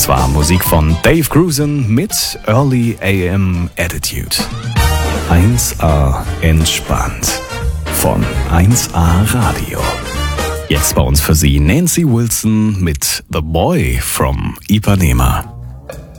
Das war Musik von Dave Grusin mit Early AM Attitude. 1A entspannt von 1A Radio. Jetzt bei uns für Sie Nancy Wilson mit The Boy from Ipanema.